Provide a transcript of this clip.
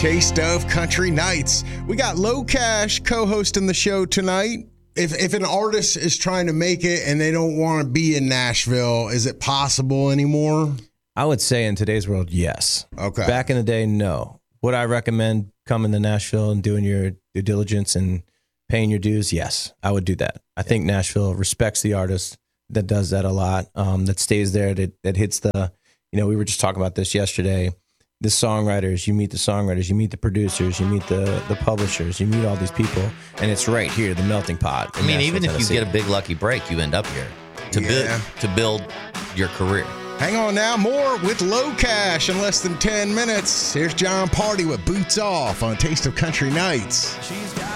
Taste of Country Nights. We got Low Cash co-hosting the show tonight. If an artist is trying to make it and they don't want to be in Nashville, is it possible anymore? I would say in today's world, yes. Okay. Back in the day, no. Would I recommend coming to Nashville and doing your due diligence and paying your dues? Yes, I would do that. I think Nashville respects the artist that does that a lot, that stays there, that hits the, we were just talking about this yesterday. The songwriters, you meet the songwriters, you meet the producers, you meet the publishers, you meet all these people, and it's right here, the melting pot. I mean, even if you get a big lucky break, you end up here to build your career. Hang on now, more with Low Cash in less than 10 minutes. Here's John Party with Boots Off on Taste of Country Nights.